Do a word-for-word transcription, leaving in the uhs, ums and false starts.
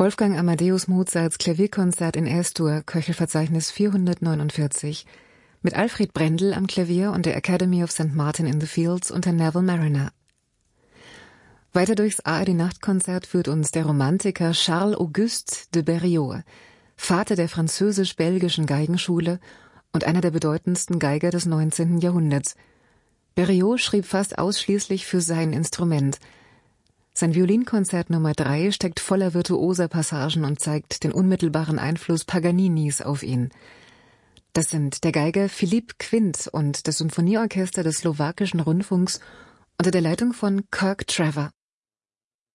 Wolfgang Amadeus Mozarts Klavierkonzert in S-Dur, Köchelverzeichnis vierhundertneunundvierzig, mit Alfred Brendel am Klavier und der Academy of Saint Martin in the Fields unter Neville Marriner. Weiter durchs A R D-Nachtkonzert führt uns der Romantiker Charles-Auguste de Berriot, Vater der französisch-belgischen Geigenschule und einer der bedeutendsten Geiger des neunzehnten Jahrhunderts. Berriot schrieb fast ausschließlich für sein Instrument. Sein Violinkonzert Nummer drei steckt voller virtuoser Passagen und zeigt den unmittelbaren Einfluss Paganinis auf ihn. Das sind der Geiger Philippe Quint und das Symphonieorchester des slowakischen Rundfunks unter der Leitung von Kirk Trevor.